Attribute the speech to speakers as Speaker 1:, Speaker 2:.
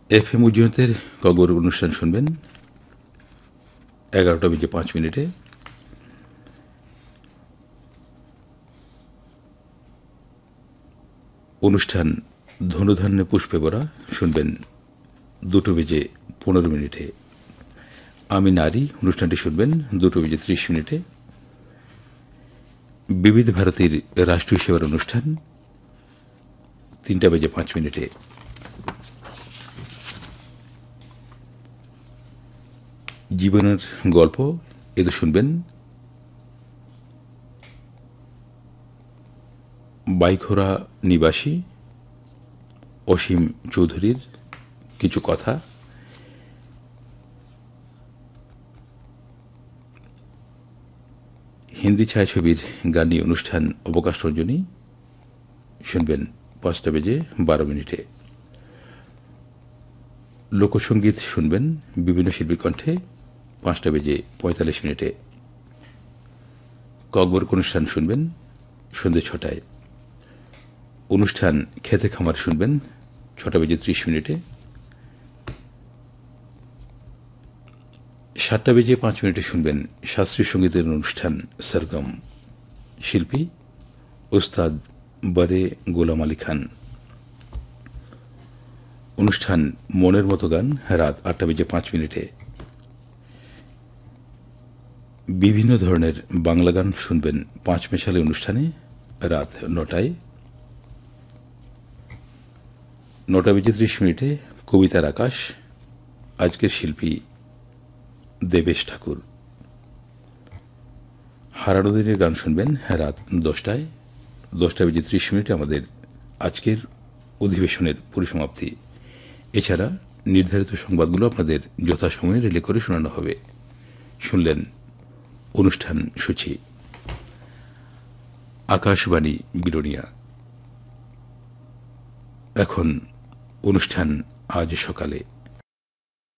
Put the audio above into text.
Speaker 1: FM উজ্জয়ন্তের খবর অনুষ্ঠান শুনবেন 11:05। অনুষ্ঠান ধনুধান্যে পুষ্পে ভরা শুনবেন 2:15। আমি নারী অনুষ্ঠানটি শুনবেন 2:30। বিবিধ ভারতীর রাষ্ট্রীয় সেবার অনুষ্ঠান 3:05। জীবনের গল্প এতে শুনবেন বাইখোরা নিবাসী অসীম চৌধুরীর কিছু কথা। হিন্দি ছায়াছবির গান অনুষ্ঠান অবকাশ রঞ্জনী শুনবেন 5:12। লোকসঙ্গীত শুনবেন বিভিন্ন শিল্পীর কণ্ঠে 5:45। ককবরক অনুষ্ঠান শুনবেন সন্ধ্যে 6টায়। অনুষ্ঠান খেতে খামার শুনবেন 6:30। 7:05 শুনবেন শাস্ত্রীয় সঙ্গীতের অনুষ্ঠান সরগম। শিল্পী ওস্তাদ বরে গোলাম আলী খান। অনুষ্ঠান মনের মতো গান রাত 8:05। বিভিন্ন ধরনের বাংলা গান শুনবেন 5 মেশালে অনুষ্ঠানে রাত 9টায়। 9:30 কবিতার আকাশ। আজকের শিল্পী দেবেশ ঠাকুর। হারানো দিনের গান শুনবেন রাত 10টায়। 10:30 আমাদের আজকের অধিবেশনের পরিসমাপ্তি। এছাড়া নির্ধারিত সংবাদগুলো আপনাদের যথাসময়ে রিলে করে শোনানো হবে। শুনলেন অনুষ্ঠান সূচি। আকাশবাণী বিলোনিয়া। এখন অনুষ্ঠান আজ সকালে।